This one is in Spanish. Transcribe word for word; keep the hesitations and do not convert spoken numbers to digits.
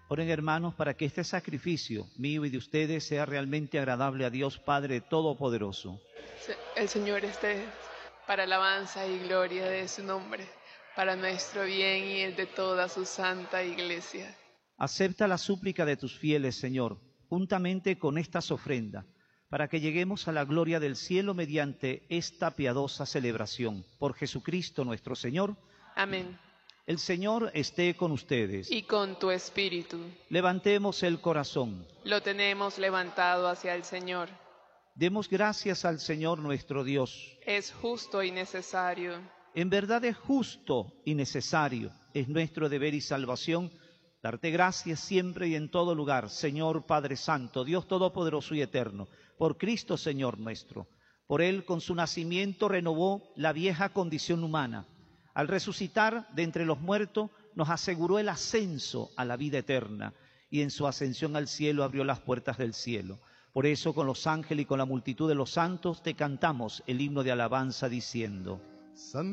Oren, hermanos, para que este sacrificio mío y de ustedes sea realmente agradable a Dios Padre Todopoderoso. El Señor esté para alabanza y gloria de su nombre, para nuestro bien y el de toda su santa Iglesia. Acepta la súplica de tus fieles, Señor, juntamente con estas ofrendas, para que lleguemos a la gloria del cielo mediante esta piadosa celebración. Por Jesucristo nuestro Señor. Amén. El Señor esté con ustedes. Y con tu espíritu. Levantemos el corazón. Lo tenemos levantado hacia el Señor. Demos gracias al Señor nuestro Dios. Es justo y necesario. En verdad es justo y necesario, es nuestro deber y salvación, darte gracias siempre y en todo lugar, Señor Padre Santo, Dios Todopoderoso y Eterno, por Cristo Señor nuestro. Por Él, con su nacimiento, renovó la vieja condición humana. Al resucitar de entre los muertos, nos aseguró el ascenso a la vida eterna, y en su ascensión al cielo abrió las puertas del cielo. Por eso, con los ángeles y con la multitud de los santos, te cantamos el himno de alabanza diciendo: San